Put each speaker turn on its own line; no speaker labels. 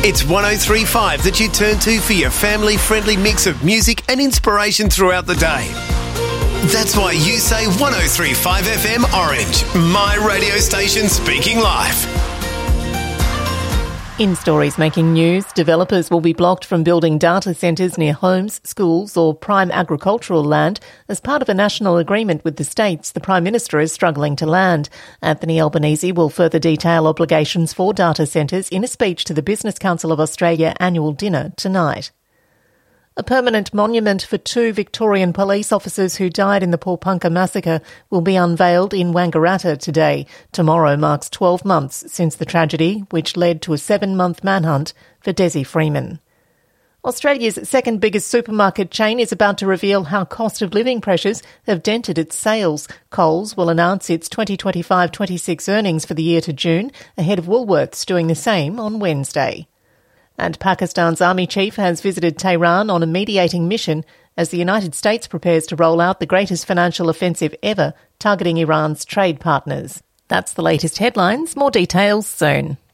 It's 103.5 that you turn to for your family-friendly mix of music and inspiration throughout the day. That's why you say 103.5 FM Orange, my radio station speaking live.
In stories making news, developers will be blocked from building data centres near homes, schools or prime agricultural land as part of a national agreement with the states the Prime Minister is struggling to land. Anthony Albanese will further detail obligations for data centres in a speech to the Business Council of Australia annual dinner tonight. A permanent monument for 2 Victorian police officers who died in the Paulpunka massacre will be unveiled in Wangaratta today. Tomorrow marks 12 months since the tragedy, which led to a 7-month manhunt for Desi Freeman. Australia's second biggest supermarket chain is about to reveal how cost of living pressures have dented its sales. Coles will announce its 2025-26 earnings for the year to June, ahead of Woolworths doing the same on Wednesday. And Pakistan's army chief has visited Tehran on a mediating mission as the United States prepares to roll out the greatest financial offensive ever, targeting Iran's trade partners. That's the latest headlines. More details soon.